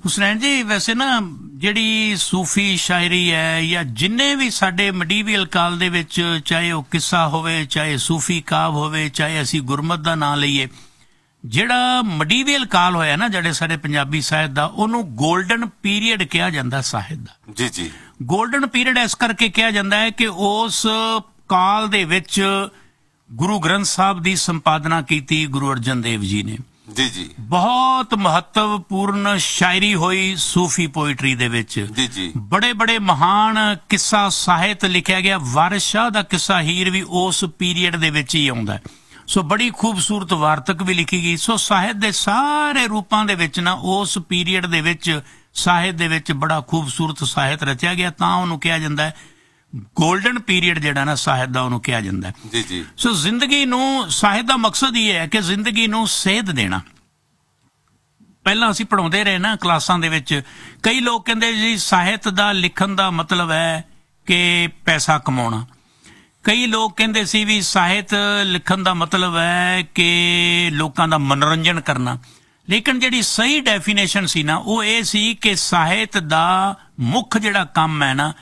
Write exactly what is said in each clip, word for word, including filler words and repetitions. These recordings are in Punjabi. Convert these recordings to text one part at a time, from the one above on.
ਹੁਸਨੈਨ ਜੀ ਵੈਸੇ ਨਾ ਜਿਹੜੀ ਸੂਫੀ ਸ਼ਾਇਰੀ ਹੈ ਜਾਂ ਜਿੰਨੇ ਵੀ ਸਾਡੇ ਮੀਡੀਵੀਅਲ ਕਾਲ ਦੇ ਵਿੱਚ, ਚਾਹੇ ਉਹ ਕਿੱਸਾ ਹੋਵੇ, ਚਾਹੇ ਸੂਫੀ ਕਾਵ ਹੋਵੇ, ਚਾਹੇ ਅਸੀਂ ਗੁਰਮਤ ਦਾ ਨਾਂ ਲਈਏ, ਜਿਹੜਾ ਮੀਡੀਵੀਅਲ ਕਾਲ ਹੋਇਆ ਨਾ ਜਿਹੜੇ ਸਾਡੇ ਪੰਜਾਬੀ ਸਾਹਿਤ ਦਾ, ਉਹਨੂੰ ਗੋਲਡਨ ਪੀਰੀਅਡ ਕਿਹਾ ਜਾਂਦਾ ਸਾਹਿਤ ਦਾ। ਜੀ ਜੀ। ਗੋਲਡਨ ਪੀਰੀਅਡ ਇਸ ਕਰਕੇ ਕਿਹਾ ਜਾਂਦਾ ਹੈ ਕਿ ਉਸ ਕਾਲ ਦੇ ਵਿੱਚ ਗੁਰੂ ਗ੍ਰੰਥ ਸਾਹਿਬ ਦੀ ਸੰਪਾਦਨਾ ਕੀਤੀ ਗੁਰੂ ਅਰਜਨ ਦੇਵ ਜੀ ਨੇ। ਜੀ ਜੀ। ਬਹੁਤ ਮਹੱਤਵਪੂਰਨ ਸ਼ਾਇਰੀ ਹੋਈ ਸੂਫੀ ਪੋਇਟਰੀ ਦੇ ਵਿੱਚ। ਜੀ ਜੀ। ਬੜੇ ਬੜੇ ਮਹਾਨ ਕਿੱਸਾ ਸਾਹਿਤ ਲਿਖਿਆ ਗਿਆ। ਵਾਰਿਸ ਸ਼ਾਹ ਦਾ ਕਿੱਸਾ ਹੀਰ ਵੀ ਉਸ ਪੀਰੀਅਡ ਦੇ ਵਿੱਚ ਹੀ ਆਉਂਦਾ। ਸੋ ਬੜੀ ਖੂਬਸੂਰਤ ਵਾਰਤਕ ਵੀ ਲਿਖੀ ਗਈ। ਸੋ ਸਾਹਿਤ ਦੇ ਸਾਰੇ ਰੂਪਾਂ ਦੇ ਵਿੱਚ ਨਾ ਉਸ ਪੀਰੀਅਡ ਦੇ ਵਿੱਚ ਸਾਹਿਤ ਦੇ ਵਿੱਚ ਬੜਾ ਖੂਬਸੂਰਤ ਸਾਹਿਤ ਰਚਿਆ ਗਿਆ, ਤਾਂ ਉਹਨੂੰ ਕਿਹਾ ਜਾਂਦਾ ਹੈ ਗੋਲਡਨ ਪੀਰੀਅਡ ਜਿਹੜਾ ਨਾ ਸਾਹਿਤ ਦਾ, ਉਹਨੂੰ ਕਿਹਾ ਜਾਂਦਾ ਹੈ। ਜੀ ਜੀ। ਸੋ ਜ਼ਿੰਦਗੀ ਨੂੰ, ਸਾਹਿਤ ਦਾ ਮਕਸਦ ਇਹ ਹੈ ਕਿ ਜ਼ਿੰਦਗੀ ਨੂੰ ਸੇਧ ਦੇਣਾ। ਪਹਿਲਾਂ ਅਸੀਂ ਪੜ੍ਹਾਉਂਦੇ ਰਹੇ ਨਾ ਕਲਾਸਾਂ ਦੇ ਵਿੱਚ, ਕਈ ਲੋਕ ਕਹਿੰਦੇ ਜੀ ਸਾਹਿਤ ਦਾ ਲਿਖਣ ਦਾ ਮਤਲਬ ਹੈ ਕਿ ਪੈਸਾ ਕਮਾਉਣਾ। ਕਈ ਲੋਕ ਕਹਿੰਦੇ ਸੀ ਵੀ ਸਾਹਿਤ ਲਿਖਣ ਦਾ ਮਤਲਬ ਹੈ ਕਿ ਲੋਕਾਂ ਦਾ ਮਨੋਰੰਜਨ ਕਰਨਾ। ਲੇਕਿਨ ਜਿਹੜੀ ਸਹੀ ਡੈਫੀਨੇਸ਼ਨ ਸੀ ਨਾ ਉਹ ਇਹ ਸੀ ਕਿ ਸਾਹਿਤ ਦਾ ਮੁੱਖ ਜਿਹੜਾ ਕੰਮ ਹੈ ਨਾ,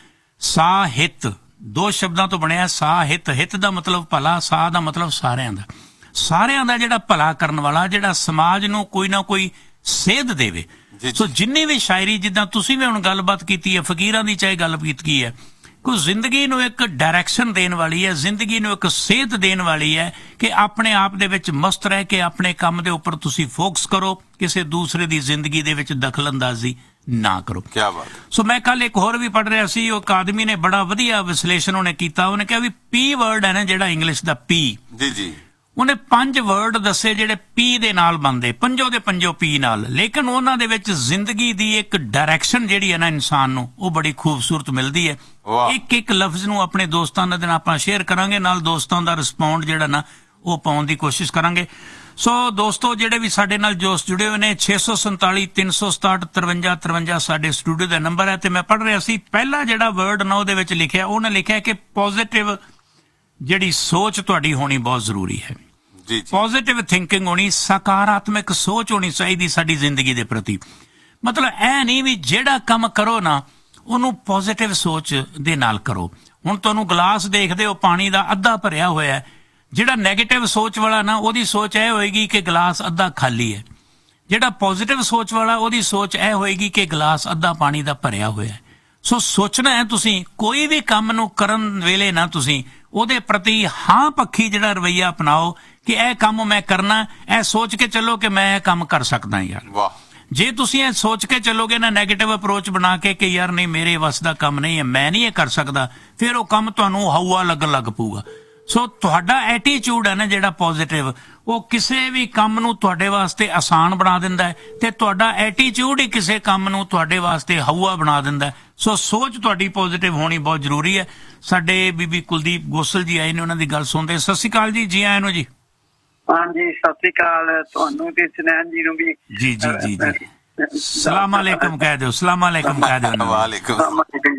ਸਾਹਿਤ ਦੋ ਸ਼ਬਦਾਂ ਤੋਂ ਬਣਿਆ। ਸਾਹਿਤ, ਹਿੱਤ ਦਾ ਮਤਲਬ ਭਲਾ, ਸਾਹ ਦਾ ਮਤਲਬ ਸਾਰਿਆਂ ਦਾ। ਸਾਰਿਆਂ ਦਾ ਜਿਹੜਾ ਭਲਾ ਕਰਨ ਵਾਲਾ, ਜਿਹੜਾ ਸਮਾਜ ਨੂੰ ਕੋਈ ਨਾ ਕੋਈ ਸੇਧ ਦੇਵੇ। ਸੋ ਜਿੰਨੀ ਵੀ ਸ਼ਾਇਰੀ, ਜਿੱਦਾਂ ਤੁਸੀਂ ਵੀ ਹੁਣ ਗੱਲਬਾਤ ਕੀਤੀ ਹੈ, ਫਕੀਰਾਂ ਦੀ ਚਾਹੇ ਗੱਲਬਾਤ ਕੀ ਹੈ, ਕੋਈ ਜ਼ਿੰਦਗੀ ਨੂੰ ਇੱਕ ਡਾਇਰੈਕਸ਼ਨ ਦੇਣ ਵਾਲੀ ਹੈ, ਜ਼ਿੰਦਗੀ ਨੂੰ ਇੱਕ ਸੇਧ ਦੇਣ ਵਾਲੀ ਹੈ ਕਿ ਆਪਣੇ ਆਪ ਦੇ ਵਿੱਚ ਮਸਤ ਰਹਿ ਕੇ ਆਪਣੇ ਕੰਮ ਦੇ ਉੱਪਰ ਤੁਸੀਂ ਫੋਕਸ ਕਰੋ, ਕਿਸੇ ਦੂਸਰੇ ਦੀ ਜ਼ਿੰਦਗੀ ਦੇ ਵਿੱਚ ਦਖਲ ਅੰਦਾਜ਼ੀ ਨਾ ਕਰੋ। ਕਿਆ ਬਾਤ। ਸੋ ਮੈਂ ਕੱਲ ਇੱਕ ਹੋਰ ਵੀ ਪੜ੍ਹ ਰਿਹਾ ਸੀ, ਉਹ ਆਦਮੀ ਨੇ ਬੜਾ ਵਧੀਆ ਵਿਸ਼ਲੇਸ਼ਣ ਉਹਨੇ ਕੀਤਾ। ਉਹਨੇ ਕਿਹਾ ਵੀ ਪੀ ਵਰਡ ਹੈ ਨਾ ਜਿਹੜਾ ਇੰਗਲਿਸ਼ ਦਾ ਪੀ, ਜੀ ਜੀ, ਉਹਨੇ ਪੰਜ ਵਰਡ ਦੱਸੇ ਜਿਹੜੇ ਪੀ ਦੇ ਨਾਲ ਬਣਦੇ, ਪੰਜੋ ਦੇ ਪੰਜੋ ਪੀ ਨਾਲ। ਲੇਕਿਨ ਉਹਨਾਂ ਦੇ ਵਿੱਚ ਜ਼ਿੰਦਗੀ ਦੀ ਇੱਕ ਡਾਇਰੈਕਸ਼ਨ ਜਿਹੜੀ ਹੈ ਨਾ ਇਨਸਾਨ ਨੂੰ, ਉਹ ਬੜੀ ਖੂਬਸੂਰਤ ਮਿਲਦੀ ਹੈ। ਇੱਕ ਇੱਕ ਲਫ਼ਜ਼ ਨੂੰ ਆਪਣੇ ਦੋਸਤਾਂ ਦੇ ਨਾਲ ਆਪਾਂ ਸ਼ੇਅਰ ਕਰਾਂਗੇ, ਨਾਲ ਦੋਸਤਾਂ ਦਾ ਰਿਸਪੌਂਡ ਜਿਹੜਾ ਨਾ ਉਹ ਪਾਉਣ ਦੀ ਕੋਸ਼ਿਸ਼ ਕਰਾਂਗੇ। ਸੋ ਦੋਸਤੋ ਜਿਹੜੇ ਵੀ ਸਾਡੇ ਨਾਲ ਜੋਸ਼ ਜੁੜੇ ਹੋਏ ਨੇ, ਛੇ ਸੌ ਸੰਤਾਲੀ ਤਿੰਨ ਸੌ ਸਤਾਹਠ ਤਰਵੰਜਾ ਤਰਵੰਜਾ ਸਾਡੇ ਸਟੂਡੀਓ ਦਾ ਨੰਬਰ ਹੈ। ਤੇ ਮੈਂ ਪੜ੍ਹ ਰਿਹਾ ਸੀ, ਪਹਿਲਾ ਜਿਹੜਾ ਵਰਡ ਨਾ ਉਹਦੇ ਵਿੱਚ ਲਿਖਿਆ, ਉਹਨੇ ਲਿਖਿਆ ਕਿ ਪੋਜ਼ਿਟਿਵ ਜਿਹੜੀ ਸੋਚ ਤੁਹਾਡੀ ਹੋਣੀ ਬਹੁਤ ਜ਼ਰੂਰੀ ਹੈ। ਪੋਜ਼ਿਟਿਵ ਥਿੰਕਿੰਗ ਹੋਣੀ, ਸਕਾਰਾਤਮਕ ਸੋਚ ਹੋਣੀ ਚਾਹੀਦੀ ਸਾਡੀ ਜ਼ਿੰਦਗੀ ਦੇ ਪ੍ਰਤੀ। ਮਤਲਬ ਇਹ ਨਹੀਂ ਵੀ ਜਿਹੜਾ ਕੰਮ ਕਰੋ ਨਾ ਉਹਨੂੰ ਪੋਜ਼ਿਟਿਵ ਸੋਚ ਦੇ ਨਾਲ ਕਰੋ। ਹੁਣ ਤੁਹਾਨੂੰ ਗਲਾਸ ਦੇਖਦੇ ਹੋ ਪਾਣੀ ਦਾ ਅੱਧਾ ਭਰਿਆ ਹੋਇਆ ਹੈ, ਜਿਹੜਾ ਨੈਗੇਟਿਵ ਸੋਚ ਵਾਲਾ ਨਾ ਉਹਦੀ ਸੋਚ ਇਹ ਹੋਏਗੀ ਕਿ ਗਲਾਸ ਅੱਧਾ ਖਾਲੀ ਹੈ। ਜਿਹੜਾ ਪੋਜ਼ਿਟਿਵ ਸੋਚ ਵਾਲਾ ਉਹਦੀ ਸੋਚ ਇਹ ਹੋਏਗੀ ਕਿ ਗਲਾਸ ਅੱਧਾ ਪਾਣੀ ਦਾ ਭਰਿਆ ਹੋਇਆ ਹੈ। ਸੋ ਸੋਚਣਾ ਹੈ ਤੁਸੀਂ ਕੋਈ ਵੀ ਕੰਮ ਨੂੰ ਕਰਨ ਵੇਲੇ ਨਾ ਤੁਸੀਂ ਉਹਦੇ ਪ੍ਰਤੀ ਹਾਂ ਪੱਖੀ ਜਿਹੜਾ ਰਵੱਈਆ ਅਪਣਾਓ ਕਿ ਇਹ ਕੰਮ ਮੈਂ ਕਰਨਾ, ਇਹ ਸੋਚ ਕੇ ਚੱਲੋ ਕਿ ਮੈਂ ਇਹ ਕੰਮ ਕਰ ਸਕਦਾ ਯਾਰ। ਵਾਹ। ਜੇ ਤੁਸੀਂ ਇਹ ਸੋਚ ਕੇ ਚੱਲੋਗੇ ਨਾ ਨੈਗੇਟਿਵ ਅਪਰੋਚ ਬਣਾ ਕੇ ਕਿ ਯਾਰ ਨਹੀਂ ਮੇਰੇ ਵੱਸ ਦਾ ਕੰਮ ਨਹੀਂ ਹੈ, ਮੈਂ ਨਹੀਂ ਇਹ ਕਰ ਸਕਦਾ, ਫਿਰ ਉਹ ਕੰਮ ਤੁਹਾਨੂੰ ਹਊਆ ਲੱਗਣ ਲੱਗ ਪਊਗਾ। ਸੋ ਤੁਹਾਡਾ ਐਟੀਚਿਊਡ ਹੈ ਨਾ ਜਿਹੜਾ ਪੋਜ਼ਿਟਿਵ, ਉਹ ਕਿਸੇ ਵੀ ਕੰਮ ਨੂੰ ਤੁਹਾਡੇ ਵਾਸਤੇ ਆਸਾਨ ਬਣਾ ਦਿੰਦਾ ਹੈ, ਤੇ ਤੁਹਾਡਾ ਐਟੀਚਿਊਡ ਹੀ ਕਿਸੇ ਕੰਮ ਨੂੰ ਤੁਹਾਡੇ ਵਾਸਤੇ ਹਊਆ ਬਣਾ ਦਿੰਦਾ ਹੈ। ਸੋ ਸੋਚ ਤੁਹਾਡੀ ਪੋਜ਼ਿਟਿਵ ਹੋਣੀ ਬਹੁਤ ਜ਼ਰੂਰੀ ਹੈ। ਸਾਡੇ ਬੀਬੀ ਕੁਲਦੀਪ ਗੋਸਲ ਜੀ ਆਏ ਨੇ, ਉਹਨਾਂ ਦੀ ਗੱਲ ਸੁਣਦੇ। ਸਤਿ ਸ਼੍ਰੀ ਅਕਾਲ ਜੀ, ਜੀ ਆਇਆਂ ਨੂੰ ਜੀ। ਹਾਂਜੀ ਸਤਿ ਸ਼੍ਰੀ ਅਕਾਲ ਤੁਹਾਨੂੰ ਤੇ ਸੁਨੈਨ ਜੀ ਨੂੰ ਵੀ। ਜੀ ਜੀ ਜੀ ਜੀ ਸਲਾਮ ਅਲੈਕਮ ਕਹਿ ਦਿਓ, ਸਲਾਮ ਅਲੈਕਮ ਕਹਿ ਦਿਓ। ਵਾਲੇਕੁਮ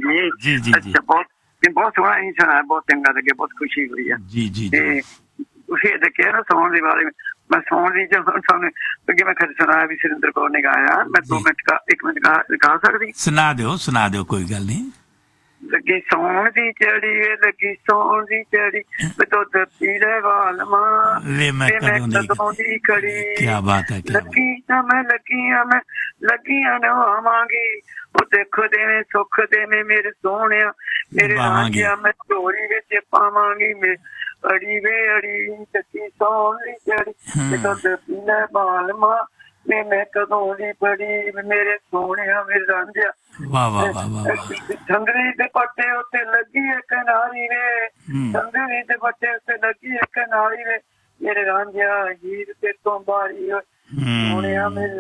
ਜੀ ਜੀ ਜੀ। ਬਹੁਤ ਬਹੁਤ ਸੋਹਣਾ ਹੀ ਸੁਣਾਇਆ, ਬਹੁਤ ਚੰਗਾ ਲੱਗਿਆ, ਬਹੁਤ ਖੁਸ਼ੀ ਹੋਈ ਹੈ। ਜੀ ਜੀ। ਤੇ ਤੁਸੀਂ ਇਹ ਦੇਖਿਆ ਨਾ ਸੌਣ ਦੇ ਬਾਰੇ, ਮੈਂ ਸੌਣ ਦੀ ਜੋ ਤੁਹਾਨੂੰ ਅੱਗੇ ਮੈਂ ਕਦੇ ਸੁਣਾਇਆ ਵੀ ਸੁਰਿੰਦਰ ਕੌਰ ਨੇ ਗਾਇਆ, ਮੈਂ ਦੋ ਮਿੰਟ ਕਾ ਇੱਕ ਮਿੰਟ ਗਾ ਸਕਦੀ? ਸੁਣਾ ਦਿਓ ਸੁਣਾ ਦਿਓ, ਕੋਈ ਗੱਲ ਨਹੀਂ। ਲੱਗੀ ਸੌਣ ਦੀ ਚੜੀ ਵੇ, ਲੱਗੀ ਸੌਣ ਦੀ ਚੜੀ ਵੇ, ਦੁੱਧ ਪੀ ਲੈ ਵਾਲ ਮਾਂ ਵੇ, ਮੈਂ ਕਦੋਂ ਦੀ ਖੜੀ। ਕਿਆ ਬਾਤ ਹੈ। ਲੱਗੀ ਨਾ ਮੈਂ ਲੱਗੀਆਂ ਮੈਂ ਲੱਗੀਆਂ ਨਾ ਆਵਾਂਗੀ, ਉਹ ਦੇਖੋ ਦੇਵੇਂ ਸੁੱਖ ਦੇਵੇਂ ਮੇਰੇ ਸੋਹਣਿਆ, ਮੇਰੇ ਰਾਂਝਿਆ ਮੈਂ ਝੋਲੀ ਵਿੱਚ ਪਾਵਾਂਗੀ। ਮੈਂ ਅੜੀ ਵੇ ਅੜੀ ਲੱਗੀ ਸੌਣ ਦੀ ਚੜੀ, ਦੁੱਧ ਪੀ ਲੈ ਵਾਲ ਮਾਂ ਵੇ, ਮੈਂ ਕਦੋਂ ਦੀ ਬੜੀ ਮੇਰੇ ਸੋਹਣਿਆ, ਮੇਰੇ ਰਾਂਝਿਆ। ਵਾਹ ਵਾਹ ਵਾਹ ਵਾਹ। ਸੰਗਰੀ ਦੇ ਪੱਟੇ ਉੱਤੇ ਲੱਗੀ ਇੱਕ ਨਾਰੀ ਵੇ, ਸੰਗਰੀ ਦੇ ਪੱਟੇ ਉੱਤੇ ਲੱਗੀ ਇੱਕ ਨਾਰੀ ਵੇ, ਮੇਰੇ ਰਾਂਝਿਆ ਹੀਰ ਤੇ ਤੋਂ ਬਾਰੀ ਸੋਹਣਿਆ, ਮੇਰੇ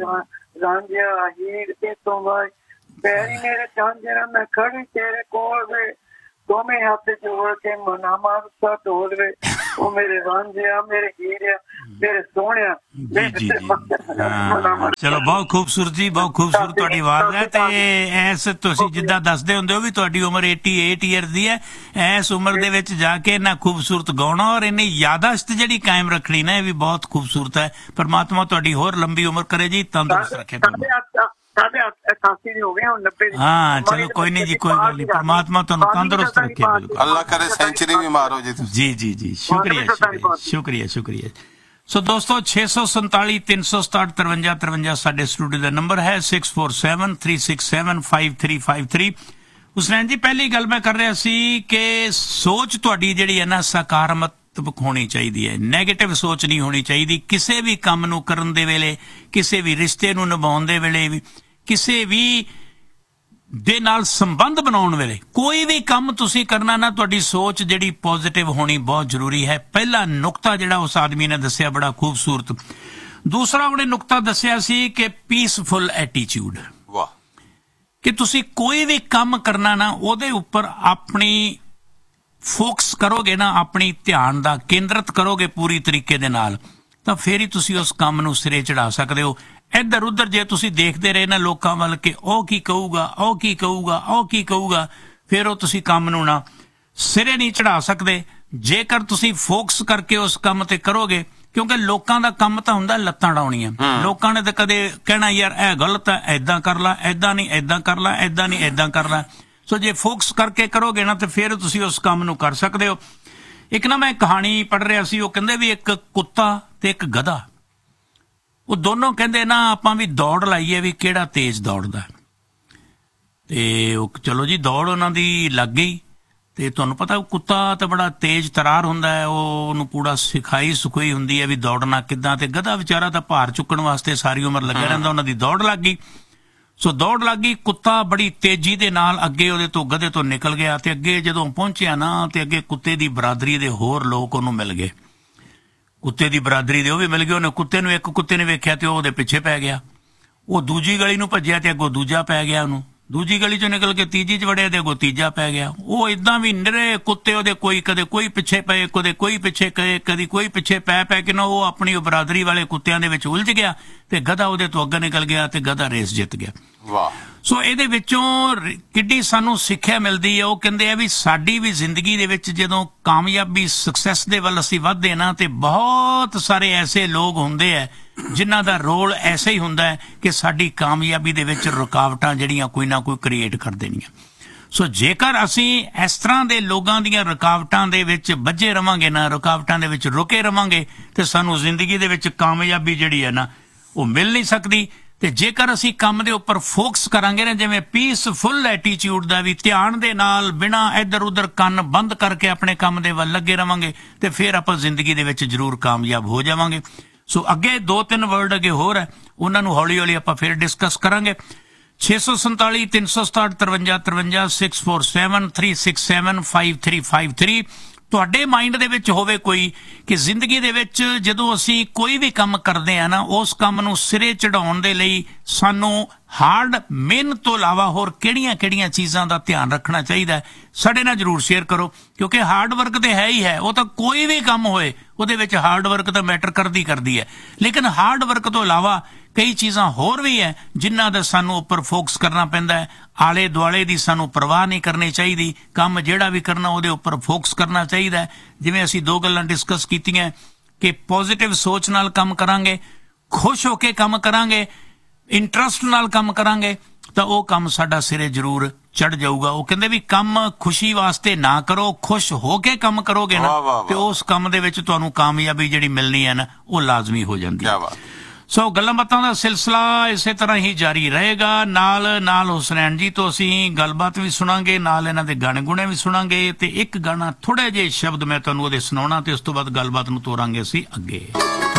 ਰਾਂਝਿਆ ਹੀਰ ਤੇ ਤੋਂ ਬਾਰੀ। ਪੈਰੀ ਮੇਰੇ ਝਾਂਜਰਾ ਮੈਂ ਖੜੀ ਤੇਰੇ ਕੋਲ ਵੇ, ਦੋਵੇਂ ਹੱਥ ਜੋੜ ਕੇ ਮਨਾ ਮਾਰਦਾ ਢੋਲ ਵੇ, ਉਹ ਮੇਰੇ ਰਾਂਝਿਆ ਮੇਰੇ ਹੀਰਿਆ ਮੇਰੇ ਸੋਹਣਿਆ। ਚਲੋ ਬਹੁਤ ਖੂਬਸੂਰਤ ਜੀ, ਬਹੁਤ ਖੂਬਸੂਰਤ ਤੁਹਾਡੀ ਆਵਾਜ਼ ਹੈ। ਤੇ ਐਸ ਤੁਸੀਂ ਜਿੱਦਾਂ ਦੱਸਦੇ ਹੁੰਦੇ ਹੋ ਵੀ ਤੁਹਾਡੀ ਉਮਰ ਅਠਾਸੀ ਈਅਰ ਦੀ ਹੈ, ਇਸ ਉਮਰ ਦੇ ਵਿੱਚ ਜਾ ਕੇ ਇੰਨਾ ਖੂਬਸੂਰਤ ਗਾਉਣਾ ਔਰ ਇੰਨੀ ਯਾਦਾਸ਼ਤ ਜਿਹੜੀ ਕਾਇਮ ਰੱਖਣੀ ਨਾ, ਇਹ ਵੀ ਬਹੁਤ ਖੂਬਸੂਰਤ ਹੈ। ਪਰਮਾਤਮਾ ਤੁਹਾਡੀ ਹੋਰ ਲੰਬੀ ਉਮਰ ਕਰੇ ਜੀ, ਤੰਦਰੁਸਤ ਰੱਖੇ। ਸਾਡੇ ਅਠਾਸੀ ਦੀ ਹੋ ਗਏ ਹੁਣ ਨੱਬੇ ਦੀ। ਹਾਂ ਚਲੋ ਕੋਈ ਨਹੀਂ ਜੀ, ਕੋਈ ਗੱਲ ਨਹੀਂ, ਪਰਮਾਤਮਾ ਤੁਹਾਨੂੰ ਤੰਦਰੁਸਤ ਰੱਖੇ। ਬਿਲਕੁਲ, ਅੱਲਾ ਕਰੇ ਸੈਂਚਰੀ ਵੀ ਮਾਰੋ ਜੀ ਤੁਸੀਂ। ਜੀ ਜੀ ਜੀ, ਸ਼ੁਕਰੀਆ ਸ਼ੁਕਰੀਆ ਸ਼ੁਕਰੀਆ ਸ਼ੁਕਰੀਆ। ਸੋ ਦੋਸਤੋ ਛੇ ਸੌ ਸੰਤਾਲੀ ਤਿੰਨ ਸੌ ਸਤਾਹਠ ਤਰਵੰਜਾ ਤਰਵੰਜਾ ਸਾਡੇ ਸਟੂਡੀਓ ਦਾ ਨੰਬਰ ਹੈ six four seven three six seven five three five three. ਹੁਸਨੈਨ ਜੀ, ਪਹਿਲੀ ਗੱਲ ਮੈਂ ਕਰ ਰਿਹਾ ਸੀ ਕਿ ਸੋਚ ਤੁਹਾਡੀ ਜਿਹੜੀ ਹੈ ਨਾ ਸਕਾਰਾਤਮਕ ਹੋਣੀ ਚਾਹੀਦੀ ਹੈ, ਨੈਗੇਟਿਵ ਸੋਚ ਨਹੀਂ ਹੋਣੀ ਚਾਹੀਦੀ। ਕਿਸੇ ਵੀ ਕੰਮ ਨੂੰ ਕਰਨ ਦੇ ਵੇਲੇ, ਕਿਸੇ ਵੀ ਰਿਸ਼ਤੇ ਨੂੰ ਨਿਭਾਉਣ ਦੇ ਵੇਲੇ ਵੀ, ਕਿਸੇ ਵੀ ਦੇ ਨਾਲ ਸੰਬੰਧ ਬਣਾਉਣ ਵੇਲੇ, ਕੋਈ ਵੀ ਕੰਮ ਤੁਸੀਂ ਕਰਨਾ ਨਾ, ਤੁਹਾਡੀ ਸੋਚ ਜਿਹੜੀ ਪੋਜ਼ਿਟਿਵ ਹੋਣੀ ਬਹੁਤ ਜ਼ਰੂਰੀ ਹੈ। ਪਹਿਲਾ ਨੁਕਤਾ ਜਿਹੜਾ ਉਸ ਆਦਮੀ ਨੇ ਦੱਸਿਆ ਬੜਾ ਖੂਬਸੂਰਤ। ਦੂਸਰਾ ਉਹਨੇ ਨੁਕਤਾ ਦੱਸਿਆ ਸੀ ਕਿ ਪੀਸਫੁਲ ਐਟੀਟਿਊਡ, ਵਾਹ, ਕਿ ਤੁਸੀਂ ਕੋਈ ਵੀ ਕੰਮ ਕਰਨਾ ਨਾ ਉਹਦੇ ਉੱਪਰ ਆਪਣੀ ਫੋਕਸ ਕਰੋਗੇ ਨਾ, ਆਪਣੀ ਧਿਆਨ ਦਾ ਕੇਂਦਰਿਤ ਕਰੋਗੇ ਪੂਰੀ ਤਰੀਕੇ ਦੇ ਨਾਲ, ਤਾਂ ਫੇਰ ਹੀ ਤੁਸੀਂ ਉਸ ਕੰਮ ਨੂੰ ਸਿਰੇ ਚੜਾ ਸਕਦੇ ਹੋ। ਇੱਧਰ ਉੱਧਰ ਜੇ ਤੁਸੀਂ ਦੇਖਦੇ ਰਹੇ ਨਾ ਲੋਕਾਂ ਵੱਲ ਕਿ ਉਹ ਕੀ ਕਹੂਗਾ, ਉਹ ਕੀ ਕਹੂਗਾ, ਉਹ ਕੀ ਕਹੂਗਾ, ਫਿਰ ਉਹ ਤੁਸੀਂ ਕੰਮ ਨੂੰ ਨਾ ਸਿਰੇ ਨਹੀਂ ਚੜਾ ਸਕਦੇ। ਜੇਕਰ ਤੁਸੀਂ ਫੋਕਸ ਕਰਕੇ ਉਸ ਕੰਮ ਤੇ ਕਰੋਗੇ, ਕਿਉਂਕਿ ਲੋਕਾਂ ਦਾ ਕੰਮ ਤਾਂ ਹੁੰਦਾ ਲੱਤਾਂ ਡਾਉਣੀਆਂ। ਲੋਕਾਂ ਨੇ ਤਾਂ ਕਦੇ ਕਹਿਣਾ ਯਾਰ ਇਹ ਗਲਤ ਹੈ, ਏਦਾਂ ਕਰ ਲੈ, ਏਦਾਂ ਨਹੀਂ ਏਦਾਂ ਕਰ ਲੈ, ਏਦਾਂ ਨਹੀਂ ਏਦਾਂ ਕਰ ਲੈ। ਸੋ ਜੇ ਫੋਕਸ ਕਰਕੇ ਕਰੋਗੇ ਨਾ ਤੇ ਫਿਰ ਤੁਸੀਂ ਉਸ ਕੰਮ ਨੂੰ ਕਰ ਸਕਦੇ ਹੋ। ਇੱਕ ਨਾ ਮੈਂ ਕਹਾਣੀ ਪੜ੍ਹ ਰਿਹਾ ਸੀ, ਉਹ ਕਹਿੰਦੇ ਵੀ ਇੱਕ ਕੁੱਤਾ ਤੇ ਇੱਕ ਗਧਾ, ਉਹ ਦੋਨੋਂ ਕਹਿੰਦੇ ਨਾ ਆਪਾਂ ਵੀ ਦੌੜ ਲਾਈਏ ਵੀ ਕਿਹੜਾ ਤੇਜ਼ ਦੌੜਦਾ। ਤੇ ਉਹ ਚਲੋ ਜੀ ਦੌੜ ਉਹਨਾਂ ਦੀ ਲੱਗ ਗਈ। ਤੇ ਤੁਹਾਨੂੰ ਪਤਾ ਉਹ ਕੁੱਤਾ ਤਾਂ ਬੜਾ ਤੇਜ਼ ਤਰਾਰ ਹੁੰਦਾ ਹੈ, ਉਹ ਉਹਨੂੰ ਪੂਰਾ ਸਿਖਾਈ ਸੁਖਾਈ ਹੁੰਦੀ ਹੈ ਵੀ ਦੌੜਨਾ ਕਿੱਦਾਂ। ਤੇ ਗਧਾ ਵਿਚਾਰਾ ਤਾਂ ਭਾਰ ਚੁੱਕਣ ਵਾਸਤੇ ਸਾਰੀ ਉਮਰ ਲੱਗਿਆ ਰਹਿੰਦਾ। ਉਹਨਾਂ ਦੀ ਦੌੜ ਲੱਗ ਗਈ। ਸੋ ਦੌੜ ਲੱਗ ਗਈ, ਕੁੱਤਾ ਬੜੀ ਤੇਜ਼ੀ ਦੇ ਨਾਲ ਅੱਗੇ ਉਹਦੇ ਤੋਂ ਗਧੇ ਤੋਂ ਨਿਕਲ ਗਿਆ। ਤੇ ਅੱਗੇ ਜਦੋਂ ਪਹੁੰਚਿਆ ਨਾ ਤੇ ਅੱਗੇ ਕੁੱਤੇ ਦੀ ਬਰਾਦਰੀ ਦੇ ਹੋਰ ਲੋਕ ਉਹਨੂੰ ਮਿਲ ਗਏ। ਕੁੱਤੇ ਦੀ ਬਰਾਦਰੀ ਦੇ ਉਹ ਵੀ ਮਿਲ ਗਏ। ਉਹਨੇ ਕੁੱਤੇ ਨੂੰ, ਇੱਕ ਕੁੱਤੇ ਨੇ ਵੇਖਿਆ ਤੇ ਉਹ ਉਹਦੇ ਪਿੱਛੇ ਪੈ ਗਿਆ। ਉਹ ਦੂਜੀ ਗਲੀ ਨੂੰ ਭੱਜਿਆ ਤੇ ਅੱਗੋਂ ਦੂਜਾ ਪੈ ਗਿਆ ਉਹਨੂੰ। ਦੂਜੀ ਗਲੀ ਚੋਂ ਨਿਕਲ ਕੇ ਤੀਜੀ ਚ ਵੜਿਆ ਤੇ ਅੱਗੋਂ ਤੀਜਾ ਪੈ ਗਿਆ। ਉਹ ਏਦਾਂ ਵੀ ਨਿਰੇ ਕੁੱਤੇ ਉਹਦੇ, ਕੋਈ ਕਦੇ ਕੋਈ ਪਿੱਛੇ ਪਏ, ਕਦੇ ਕੋਈ ਪਿੱਛੇ ਕਦੇ ਕਦੀ ਕੋਈ ਪਿੱਛੇ ਪੈ ਪੈ ਕੇ ਨਾ ਉਹ ਆਪਣੀ ਬਰਾਦਰੀ ਵਾਲੇ ਕੁੱਤਿਆਂ ਦੇ ਵਿੱਚ ਉਲਝ ਗਿਆ ਤੇ ਗਧਾ ਉਹਦੇ ਤੋਂ ਅੱਗੇ ਨਿਕਲ ਗਿਆ ਤੇ ਗਧਾ ਰੇਸ ਜਿੱਤ ਗਿਆ। ਵਾਹ। ਸੋ ਇਹਦੇ ਵਿੱਚੋਂ ਕਿੱਡੀ ਸਾਨੂੰ ਸਿੱਖਿਆ ਮਿਲਦੀ ਹੈ। ਉਹ ਕਹਿੰਦੇ ਆ ਵੀ ਸਾਡੀ ਵੀ ਜ਼ਿੰਦਗੀ ਦੇ ਵਿੱਚ ਜਦੋਂ ਕਾਮਯਾਬੀ, ਸਕਸੈਸ ਦੇ ਵੱਲ ਅਸੀਂ ਵੱਧਦੇ ਨਾ ਤੇ ਬਹੁਤ ਸਾਰੇ ਐਸੇ ਲੋਕ ਹੁੰਦੇ ਆ ਜਿਨ੍ਹਾਂ ਦਾ ਰੋਲ ਐਸਾ ਹੀ ਹੁੰਦਾ ਹੈ ਕਿ ਸਾਡੀ ਕਾਮਯਾਬੀ ਦੇ ਵਿੱਚ ਰੁਕਾਵਟਾਂ ਜਿਹੜੀਆਂ ਕੋਈ ਨਾ ਕੋਈ ਕ੍ਰੀਏਟ ਕਰ ਦੇਣੀਆਂ। ਸੋ ਜੇਕਰ ਅਸੀਂ ਇਸ ਤਰ੍ਹਾਂ ਦੇ ਲੋਕਾਂ ਦੀਆਂ ਰੁਕਾਵਟਾਂ ਦੇ ਵਿੱਚ ਵੱਜੇ ਰਵਾਂਗੇ ਨਾ, ਰੁਕਾਵਟਾਂ ਦੇ ਵਿੱਚ ਰੁਕੇ ਰਵਾਂਗੇ, ਤੇ ਸਾਨੂੰ ਜ਼ਿੰਦਗੀ ਦੇ ਵਿੱਚ ਕਾਮਯਾਬੀ ਜਿਹੜੀ ਹੈ ਨਾ ਉਹ ਮਿਲ ਨਹੀਂ ਸਕਦੀ। ਤੇ ਜੇਕਰ ਅਸੀਂ ਕੰਮ ਦੇ ਉੱਪਰ ਫੋਕਸ ਕਰਾਂਗੇ ਨਾ, ਜਿਵੇਂ ਪੀਸਫੁਲ ਐਟੀਟਿਊਡ ਦਾ ਵੀ, ਧਿਆਨ ਦੇ ਨਾਲ ਬਿਨਾਂ ਇੱਧਰ ਉੱਧਰ ਕੰਨ ਬੰਦ ਕਰਕੇ ਆਪਣੇ ਕੰਮ ਦੇ ਵੱਲ ਲੱਗੇ ਰਵਾਂਗੇ, ਤੇ ਫਿਰ ਆਪਾਂ ਜ਼ਿੰਦਗੀ ਦੇ ਵਿੱਚ ਜ਼ਰੂਰ ਕਾਮਯਾਬ ਹੋ ਜਾਵਾਂਗੇ। ਸੋ ਅੱਗੇ ਦੋ ਤਿੰਨ ਵਰਡ ਅੱਗੇ ਹੋਰ ਹੈ, ਉਹਨਾਂ ਨੂੰ ਹੌਲੀ ਹੌਲੀ ਆਪਾਂ ਫਿਰ ਡਿਸਕਸ ਕਰਾਂਗੇ। ਛੇ ਸੌ ਸੰਤਾਲੀ ਤਿੰਨ ਸੌ ਸਤਾਹਠ ਤਰਵੰਜਾ ਤਰਵੰਜਾ six four seven three six seven five three five three. ਤੁਹਾਡੇ ਮਾਈਂਡ ਦੇ ਵਿੱਚ ਹੋਵੇ ਕੋਈ ਕਿ ਜ਼ਿੰਦਗੀ ਦੇ ਵਿੱਚ ਜਦੋਂ ਅਸੀਂ ਕੋਈ ਵੀ ਕੰਮ ਕਰਦੇ ਆ ਨਾ, ਉਸ ਕੰਮ ਨੂੰ ਸਿਰੇ ਚੜਾਉਣ ਦੇ ਲਈ ਸਾਨੂੰ ਹਾਰਡ ਮਿਹਨਤ ਤੋਂ ਇਲਾਵਾ ਹੋਰ ਕਿਹੜੀਆਂ ਕਿਹੜੀਆਂ ਚੀਜ਼ਾਂ ਦਾ ਧਿਆਨ ਰੱਖਣਾ ਚਾਹੀਦਾ, ਸਾਡੇ ਨਾਲ ਜ਼ਰੂਰ ਸ਼ੇਅਰ ਕਰੋ। ਕਿਉਂਕਿ ਹਾਰਡ ਵਰਕ ਤੇ ਹੈ ਹੀ ਹੈ, ਉਹ ਤਾਂ ਕੋਈ ਵੀ ਕੰਮ ਹੋਏ ਉਹਦੇ ਵਿੱਚ ਹਾਰਡ ਵਰਕ ਤਾਂ ਮੈਟਰ ਕਰਦੀ ਕਰਦੀ ਹੈ। ਲੇਕਿਨ ਹਾਰਡ ਵਰਕ ਤੋਂ ਇਲਾਵਾ ਕਈ ਚੀਜ਼ਾਂ ਹੋਰ ਵੀ ਹੈ ਜਿਨ੍ਹਾਂ ਦਾ ਸਾਨੂੰ ਉੱਪਰ ਫੋਕਸ ਕਰਨਾ ਪੈਂਦਾ ਹੈ। ਆਲੇ ਦੁਆਲੇ ਦੀ ਸਾਨੂੰ ਪਰਵਾਹ ਨਹੀਂ ਕਰਨੀ ਚਾਹੀਦੀ। ਕੰਮ ਜਿਹੜਾ ਵੀ ਕਰਨਾ ਉਹਦੇ ਉੱਪਰ ਫੋਕਸ ਕਰਨਾ ਚਾਹੀਦਾ ਹੈ। ਜਿਵੇਂ ਅਸੀਂ ਦੋ ਗੱਲਾਂ ਡਿਸਕਸ ਕੀਤੀਆਂ ਕਿ ਪੋਜ਼ਿਟਿਵ ਸੋਚ ਨਾਲ ਕੰਮ ਕਰਾਂਗੇ, ਖੁਸ਼ ਹੋ ਕੇ ਕੰਮ ਕਰਾਂਗੇ, ਇੰਟਰਸਟ ਨਾਲ ਕੰਮ ਕਰਾਂਗੇ, ਤਾਂ ਉਹ ਕੰਮ ਸਾਡਾ ਸਿਰੇ ਜ਼ਰੂਰ ਚੜ ਜਾਊਗਾ। ਉਹ ਕਹਿੰਦੇ ਵੀ ਕੰਮ ਖੁਸ਼ੀ ਵਾਸਤੇ ਨਾ ਕਰੋ, ਖੁਸ਼ ਹੋ ਕੇ ਕੰਮ ਕਰੋਗੇ ਨਾ ਤੇ ਉਸ ਕੰਮ ਦੇ ਵਿੱਚ ਤੁਹਾਨੂੰ ਕਾਮਯਾਬੀ ਜਿਹੜੀ ਮਿਲਣੀ ਹੈ ਨਾ ਉਹ ਲਾਜ਼ਮੀ ਹੋ ਜਾਂਦੀ ਹੈ। ਸੋ ਗੱਲਾਂ ਬਾਤਾਂ ਦਾ ਸਿਲਸਿਲਾ ਇਸੇ ਤਰ੍ਹਾਂ ਹੀ ਜਾਰੀ ਰਹੇਗਾ। ਨਾਲ ਨਾਲ ਹੁਸਨੈਨ ਜੀ ਤੋਂ ਅਸੀਂ ਗੱਲਬਾਤ ਵੀ ਸੁਣਾਂਗੇ, ਨਾਲ ਇਹਨਾਂ ਦੇ ਗਾਣੇ ਗੁਣੇ ਵੀ ਸੁਣਾਂਗੇ। ਤੇ ਇੱਕ ਗਾਣਾ ਥੋੜੇ ਜਿਹੇ ਸ਼ਬਦ ਮੈਂ ਤੁਹਾਨੂੰ ਉਹਦੇ ਸੁਣਾਉਣਾ ਤੇ ਉਸ ਤੋਂ ਬਾਅਦ ਗੱਲਬਾਤ ਨੂੰ ਤੋਰਾਂਗੇ ਅਸੀਂ ਅੱਗੇ।